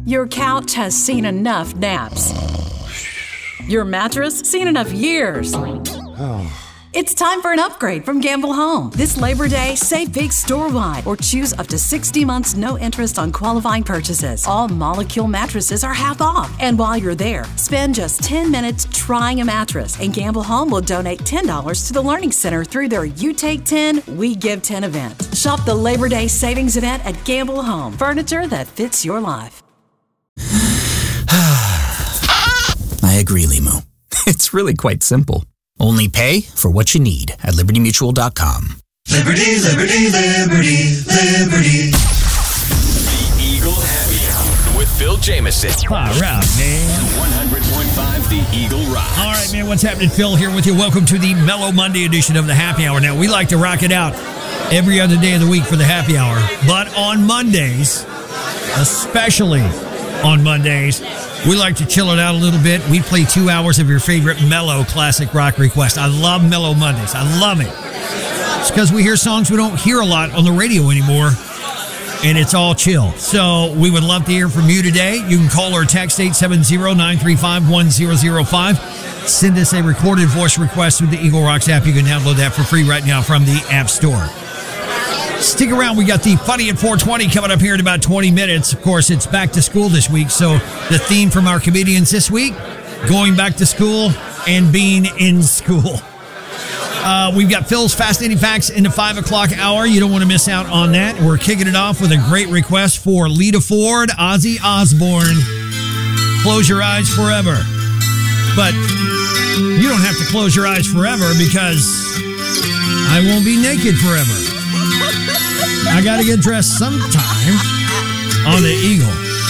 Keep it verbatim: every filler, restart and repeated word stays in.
Your couch has seen enough naps. Your mattress seen enough years. It's time for an upgrade from Gamble Home. This Labor Day, save big store-wide or choose up to sixty months no interest on qualifying purchases. All Molecule mattresses are half off. And while you're there, spend just ten minutes trying a mattress and Gamble Home will donate ten dollars to the Learning Center through their You Take ten, We Give ten event. Shop the Labor Day savings event at Gamble Home. Furniture that fits your life. I agree, Limu. It's really quite simple. Only pay for what you need at Liberty Mutual dot com. Liberty, Liberty, Liberty, Liberty. The Eagle Happy Hour with Phil Jameson. All right, man. one hundred point five The Eagle Rocks. All right, man. What's happening? Phil here with you. Welcome to the Mellow Monday edition of the Happy Hour. Now, we like to rock it out every other day of the week for the Happy Hour. But on Mondays, especially on Mondays, we like to chill it out a little bit. We play two hours of your favorite mellow classic rock request. I love Mellow Mondays. I love it. It's because we hear songs we don't hear a lot on the radio anymore, and it's all chill. So we would love to hear from you today. You can call or text eight seven zero, nine three five, one zero zero five. Send us a recorded voice request through the Eagle Rocks app. You can download that for free right now from the App Store. Stick around. We got the Funny at four twenty coming up here in about twenty minutes. Of course, it's back to school this week. So the theme from our comedians this week, going back to school and being in school. Uh, we've got Phil's Fascinating Facts in the five o'clock hour. You don't want to miss out on that. We're kicking it off with a great request for Lita Ford, Ozzy Osbourne, Close Your Eyes Forever. But you don't have to close your eyes forever because I won't be naked forever. I got to get dressed sometime on the Eagle.